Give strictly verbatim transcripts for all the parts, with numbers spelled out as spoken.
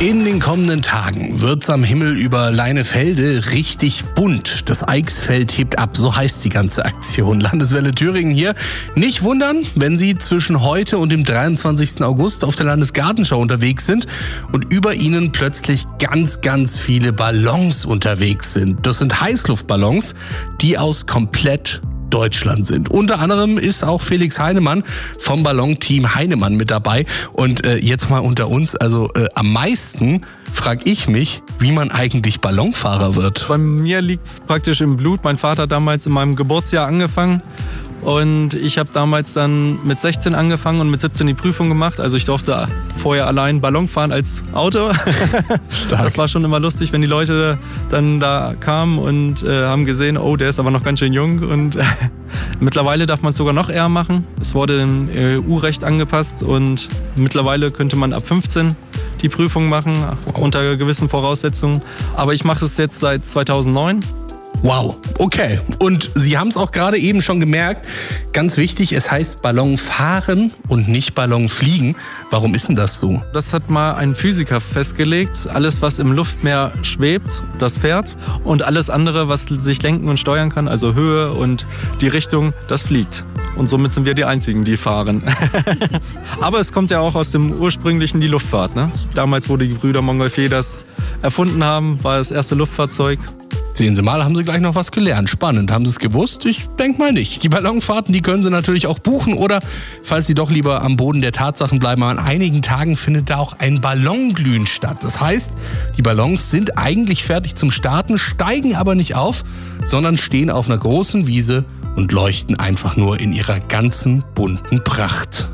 In den kommenden Tagen wird's am Himmel über Leinefelde richtig bunt. Das Eichsfeld hebt ab, so heißt die ganze Aktion. Landeswelle Thüringen hier. Nicht wundern, wenn Sie zwischen heute und dem dreiundzwanzigsten August auf der Landesgartenschau unterwegs sind und über Ihnen plötzlich ganz, ganz viele Ballons unterwegs sind. Das sind Heißluftballons, die aus komplett Deutschland sind. Unter anderem ist auch Felix Heinemann vom Ballonteam Heinemann mit dabei. Und äh, jetzt mal unter uns, also äh, am meisten frage ich mich, wie man eigentlich Ballonfahrer wird. Bei mir liegt es praktisch im Blut. Mein Vater hat damals in meinem Geburtsjahr angefangen. Und ich habe damals dann mit sechzehn angefangen und mit siebzehn die Prüfung gemacht. Also ich durfte vorher allein Ballon fahren als Auto. Stark. Das war schon immer lustig, wenn die Leute dann da kamen und äh, haben gesehen, oh, der ist aber noch ganz schön jung. Und äh, mittlerweile darf man es sogar noch eher machen. Es wurde dem E U-Recht angepasst und mittlerweile könnte man ab fünfzehn die Prüfung machen, wow, unter gewissen Voraussetzungen. Aber ich mache es jetzt seit zweitausendneun. Wow, okay. Und Sie haben es auch gerade eben schon gemerkt, ganz wichtig, es heißt Ballon fahren und nicht Ballon fliegen. Warum ist denn das so? Das hat mal ein Physiker festgelegt. Alles, was im Luftmeer schwebt, das fährt. Und alles andere, was sich lenken und steuern kann, also Höhe und die Richtung, das fliegt. Und somit sind wir die Einzigen, die fahren. Aber es kommt ja auch aus dem ursprünglichen die Luftfahrt. Ne? Damals, wo die Brüder Montgolfier das erfunden haben, war das erste Luftfahrzeug. Sehen Sie mal, haben Sie gleich noch was gelernt. Spannend. Haben Sie es gewusst? Ich denke mal nicht. Die Ballonfahrten, die können Sie natürlich auch buchen oder, falls Sie doch lieber am Boden der Tatsachen bleiben, an einigen Tagen findet da auch ein Ballonglühen statt. Das heißt, die Ballons sind eigentlich fertig zum Starten, steigen aber nicht auf, sondern stehen auf einer großen Wiese und leuchten einfach nur in ihrer ganzen bunten Pracht.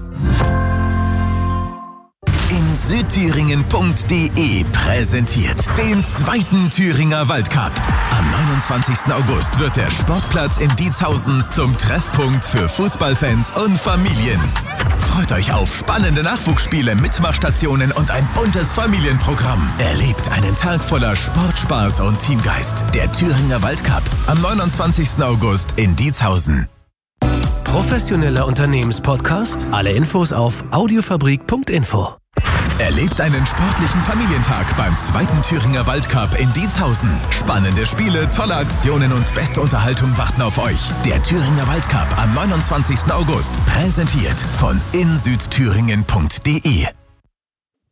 In Südthüringen punkt de präsentiert den zweiten Thüringer Waldcup. Am neunundzwanzigsten August wird der Sportplatz in Diezhausen zum Treffpunkt für Fußballfans und Familien. Freut euch auf spannende Nachwuchsspiele, Mitmachstationen und ein buntes Familienprogramm. Erlebt einen Tag voller Sport, Spaß und Teamgeist. Der Thüringer Waldcup am neunundzwanzigsten August in Diezhausen. Professioneller Unternehmenspodcast. Alle Infos auf audiofabrik punkt info. Erlebt einen sportlichen Familientag beim zweiten Thüringer Waldcup in Diezhausen. Spannende Spiele, tolle Aktionen und beste Unterhaltung warten auf euch. Der Thüringer Waldcup am neunundzwanzigsten August. Präsentiert von in südthüringen punkt de.